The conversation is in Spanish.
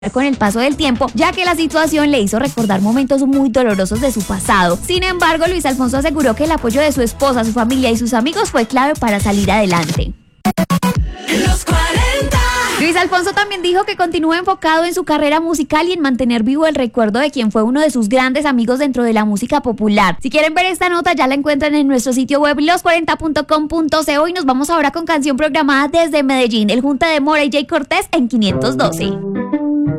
con el paso del tiempo, ya que la situación le hizo recordar momentos muy dolorosos de su pasado. Sin embargo, Luis Alfonso aseguró que el apoyo de su esposa, su familia y sus amigos fue clave para salir adelante. Los 40. Luis Alfonso también dijo que continúa enfocado en su carrera musical y en mantener vivo el recuerdo de quien fue uno de sus grandes amigos dentro de la música popular. Si quieren ver esta nota, ya la encuentran en nuestro sitio web los40.com.co y nos vamos ahora con canción programada desde Medellín, el junte de Mora y Jay Cortés en 512.